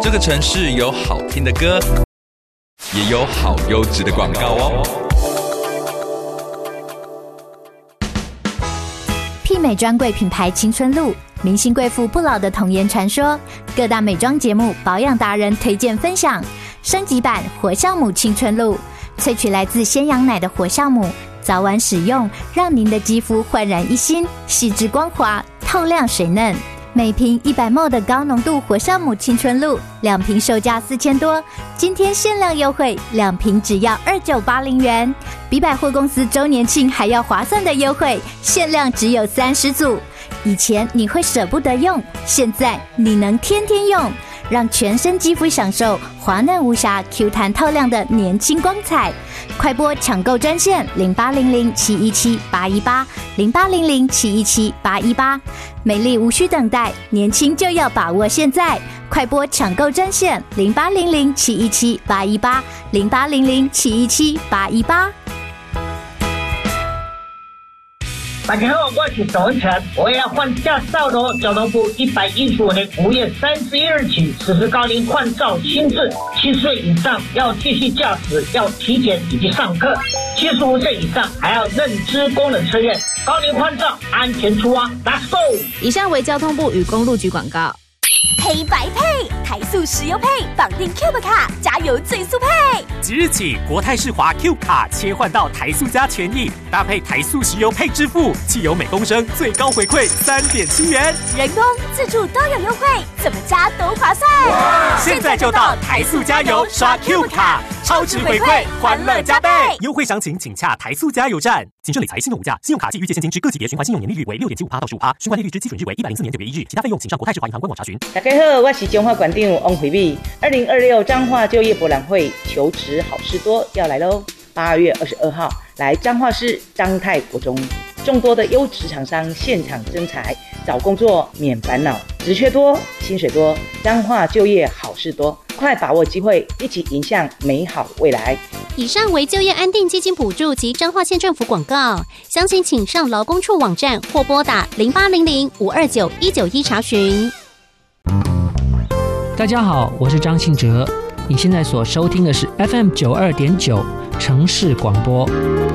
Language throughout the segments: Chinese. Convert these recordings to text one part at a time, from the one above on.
这个城市有好听的歌，也有好优质的广告哦。 媲美专柜品牌青春露，明星贵妇不老的童颜传说，各大美妆节目保养达人推荐分享。升级版活酵母青春露，萃取来自鲜羊奶的活酵母，早晚使用让您的肌肤焕然一新，细致光滑，透亮水嫩。每瓶100ml 的高浓度活酵母青春露，2瓶售价4000多，今天限量优惠，2瓶只要2980元，比百货公司周年庆还要划算的优惠，限量只有30组。以前你会舍不得用，现在你能天天用，让全身肌肤享受滑嫩无瑕、Q 弹透亮的年轻光彩。快拨抢购专线0800717818，0800717818，美丽无需等待，年轻就要把握现在。快拨抢购专线0800717818，0800717818。 大家好，我是董文成，我要换驾照喽！交通部115年5月31日起实施高龄换照新制，7岁以上要继续驾驶，要体检以及上课；75岁以上还要认知功能测验。高龄换照，安全出发 ，Let's go！ 以上为交通部与公路局广告。 黑白配，台塑石油配，绑定 Cube 卡，加油最速配。 即日起，国泰世华 Cube 卡切换到台塑加权益，搭配台塑石油配支付，汽油每公升最高回馈3.7元， 人工、自助都有优惠，怎么加都划算。 现在就到台塑加油刷 Cube 卡，超值回馈，欢乐加倍。优惠详情请洽台塑加油站。谨慎理财，信用无价，信用卡及预借现金之各级别循环信用年利率为6.75%到15%，循环利率之基准日为104年9月1日，其他费用请上国泰世华银行官网查询。 大家好，我是中华馆长王惠美。2026彰化就业博览会求职好事多要来喽！8月22号来彰化市彰泰国中，众多的优质厂商现场征才，找工作免烦恼，职缺多，薪水多，彰化就业好事多，快把握机会，一起迎向美好未来。 以上为就业安定基金补助及彰化县政府广告，详情请上劳工处网站或拨打0800-529-191查询。 大家好，我是张信哲，你现在所收听的是 FM 92.9城市广播。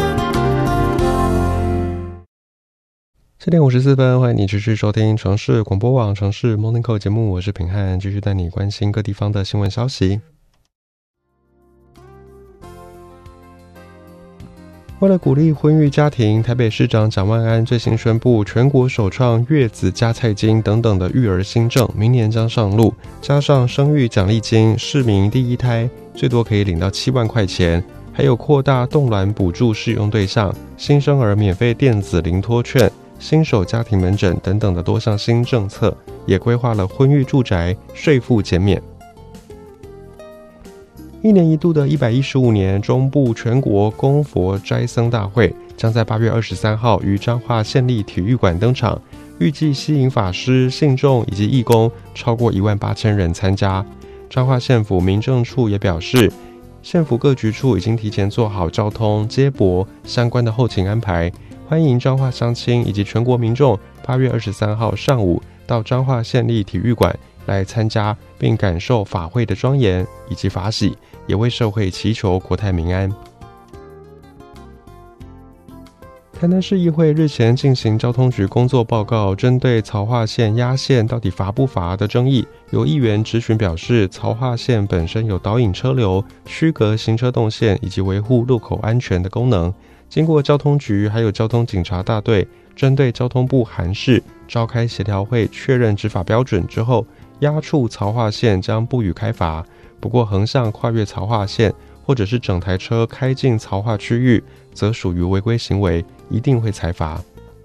7点54分，欢迎你持续收听城市广播网城市 Morning Call 节目，我是品汉，继续带你关心各地方的新闻消息。为了鼓励婚育家庭，台北市长蒋万安最新宣布，全国首创月子加菜金等等的育儿新政，明年将上路。加上生育奖励金，市民第一胎最多可以领到7万块钱，还有扩大冻卵补助适用对象、新生儿免费电子零托券、新手家庭门诊等等的多项新政策，也规划了婚育住宅税负减免。1年1度的115年中部全国公佛斋僧大会将在8月23号于彰化县立体育馆登场，预计吸引法师、信众以及义工超过18000人参加。彰化县府民政处也表示，县府各局处已经提前做好交通、接驳相关的后勤安排，欢迎彰化乡亲以及全国民众8月23号上午到彰化县立体育馆来参加，并感受法会的庄严以及法喜，也为社会祈求国泰民安。台南市议会日前进行交通局工作报告，针对曹化线压线到底罚不罚的争议，有议员质询表示，曹化线本身有导引车流、区隔行车动线以及维护路口安全的功能。经过交通局还有交通警察大队针对交通部函示召开协调会确认执法标准之后，压触曹化线将不予开罚。不过横向跨越曹化线或者是整台车开进曹化区域，则属于违规行为，一定会裁罚。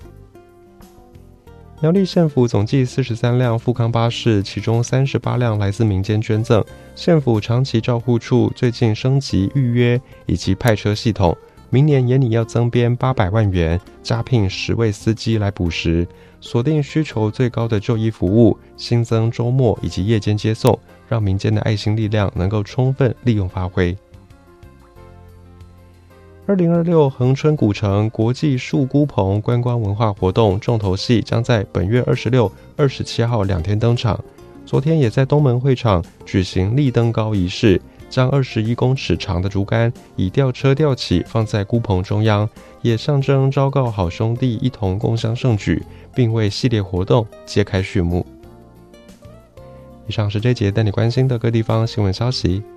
苗栗县府总计43辆富康巴士，其中38辆来自民间捐赠。县府长期照护处最近升级预约以及派车系统，明年也拟要增编800万元，加聘10位司机来补时，锁定需求最高的就医服务，新增周末以及夜间接送，让民间的爱心力量能够充分利用发挥。2026恒春古城国际树菇棚观光文化活动重头戏将在本月26、27号2天登场。 昨天也在东门会场举行立登高仪式，将21公尺长的竹竿以吊车吊起，放在孤棚中央，也象征昭告好兄弟一同共襄盛举，并为系列活动揭开序幕。以上是这节带你关心的各地方新闻消息。